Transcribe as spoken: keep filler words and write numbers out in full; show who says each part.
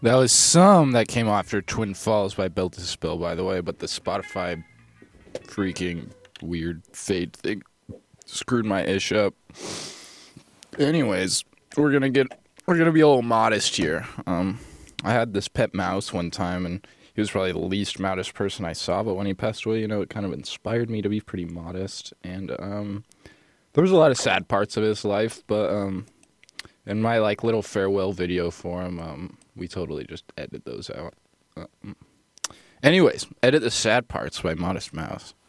Speaker 1: That was some that came after Twin Falls by Built to Spill, by the way, but the Spotify freaking weird fade thing screwed my ish up. Anyways, we're gonna get we're gonna be a little modest here. Um, I had this pet mouse one time, and he was probably the least modest person I saw. But when he passed away, you know, it kind of inspired me to be pretty modest. And um, there was a lot of sad parts of his life, but um, in my like little farewell video for him, um. We totally just edited those out. Uh, anyways, edit the sad parts by Modest Mouse.